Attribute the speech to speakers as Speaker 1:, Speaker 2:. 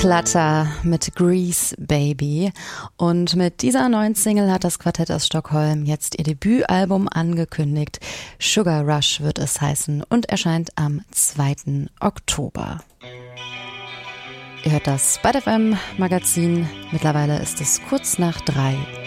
Speaker 1: Clutter mit Grease Baby. Und mit dieser neuen Single hat das Quartett aus Stockholm jetzt ihr Debütalbum angekündigt. Sugar Rush wird es heißen und erscheint am 2. Oktober. Ihr hört das Byte FM Magazin. Mittlerweile ist es kurz nach 3.